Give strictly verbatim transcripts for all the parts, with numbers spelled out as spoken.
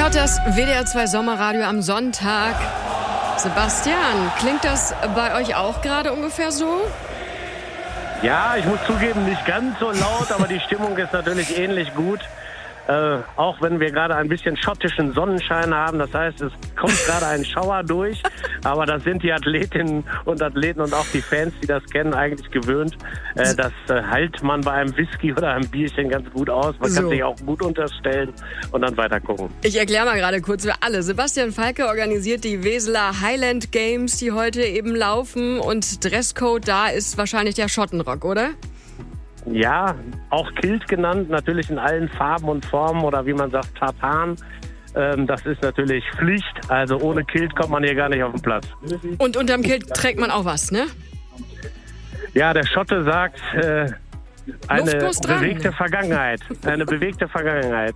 hört das W D R zwei Sommerradio am Sonntag. Sebastian, klingt das bei euch auch gerade ungefähr so? Ja, ich muss zugeben, nicht ganz so laut, aber die Stimmung ist natürlich ähnlich gut. Äh, auch wenn wir gerade ein bisschen schottischen Sonnenschein haben. Das heißt, es kommt gerade ein Schauer durch. Aber das sind die Athletinnen und Athleten und auch die Fans, die das kennen, eigentlich gewöhnt. Äh, das äh, hält man bei einem Whisky oder einem Bierchen ganz gut aus. Man So. kann sich auch gut unterstellen und dann weiter gucken. Ich erkläre mal gerade kurz für alle. Sebastian Falke organisiert die Weseler Highland Games, die heute eben laufen. Und Dresscode da ist wahrscheinlich der Schottenrock, oder? Ja, auch Kilt genannt, natürlich in allen Farben und Formen oder wie man sagt, Tartan. Ähm, das ist natürlich Pflicht, also ohne Kilt kommt man hier gar nicht auf den Platz. Und unterm Kilt trägt man auch was, ne? Ja, der Schotte sagt, äh, eine Luft muss dran. bewegte Vergangenheit. Eine bewegte Vergangenheit.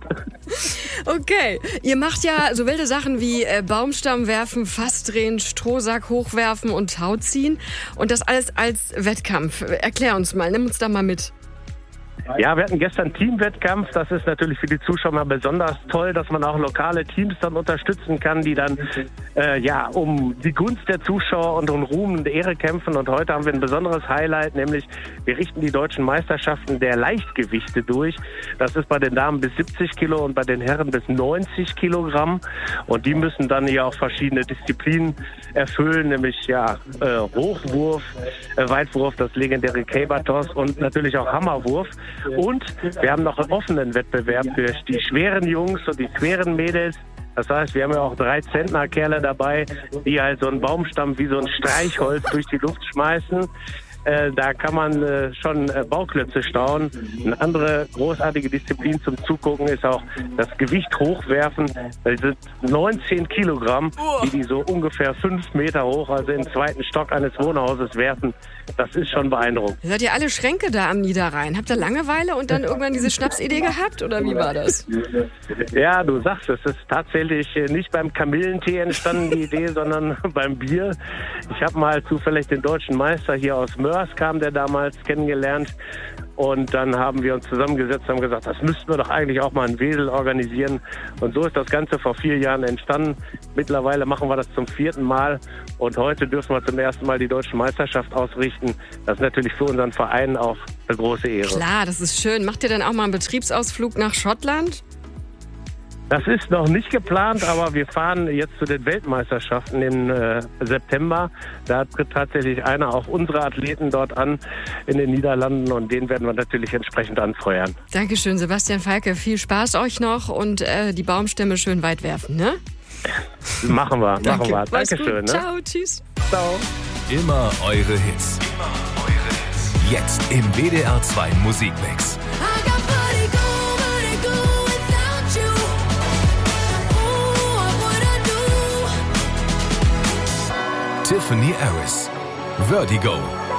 Okay, ihr macht ja so wilde Sachen wie äh, Baumstamm werfen, Fass drehen, Strohsack hochwerfen und Tau ziehen. Und das alles als Wettkampf. Erklär uns mal, nimm uns da mal mit. Ja, wir hatten gestern Teamwettkampf. Das ist natürlich für die Zuschauer besonders toll, dass man auch lokale Teams dann unterstützen kann, die dann äh, ja um die Gunst der Zuschauer und um Ruhm und Ehre kämpfen. Und heute haben wir ein besonderes Highlight, nämlich wir richten die deutschen Meisterschaften der Leichtgewichte durch. Das ist bei den Damen bis siebzig Kilo und bei den Herren bis neunzig Kilogramm. Und die müssen dann hier auch verschiedene Disziplinen erfüllen, nämlich ja äh, Hochwurf, äh, Weitwurf, das legendäre Caber-Toss und natürlich auch Hammerwurf. Und wir haben noch einen offenen Wettbewerb für die schweren Jungs und die schweren Mädels. Das heißt, wir haben ja auch drei Zentner-Kerle dabei, die halt so einen Baumstamm wie so ein Streichholz durch die Luft schmeißen. Äh, da kann man äh, schon äh, Bauklötze staunen. Eine andere großartige Disziplin zum Zugucken ist auch das Gewicht hochwerfen. Das sind neunzehn Kilogramm, die die so ungefähr fünf Meter hoch, also im zweiten Stock eines Wohnhauses werfen. Das ist schon beeindruckend. Seid ihr alle Schränke da am Niederrhein? Habt ihr Langeweile und dann irgendwann diese Schnapsidee gehabt? Oder wie war das? Ja, du sagst es. Es ist tatsächlich nicht beim Kamillentee entstanden, die Idee, sondern beim Bier. Ich habe mal zufällig den deutschen Meister hier aus Mörs, kam der damals, kennengelernt. Und dann haben wir uns zusammengesetzt und haben gesagt, das müssten wir doch eigentlich auch mal in Wesel organisieren. Und so ist das Ganze vor vier Jahren entstanden. Mittlerweile machen wir das zum vierten Mal. Und heute dürfen wir zum ersten Mal die deutsche Meisterschaft ausrichten. Das ist natürlich für unseren Verein auch eine große Ehre. Klar, das ist schön. Macht ihr dann auch mal einen Betriebsausflug nach Schottland? Das ist noch nicht geplant, aber wir fahren jetzt zu den Weltmeisterschaften im äh, September. Da tritt tatsächlich einer auch unserer Athleten dort an in den Niederlanden und den werden wir natürlich entsprechend anfeuern. Dankeschön, Sebastian Falke. Viel Spaß euch noch und äh, die Baumstämme schön weit werfen, ne? Machen wir, machen Danke. wir. Mach's Dankeschön. gut. Ne? Ciao, tschüss. Ciao. Immer eure Hits. Immer eure Hits. Jetzt im W D R zwei Musikmix. Tiffany Harris, Vertigo.